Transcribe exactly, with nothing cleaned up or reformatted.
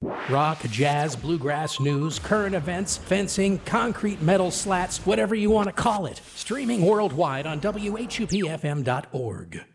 Rock, jazz, bluegrass news, current events, fencing, concrete metal slats, whatever you want to call it. Streaming worldwide on W H U P F M dot org.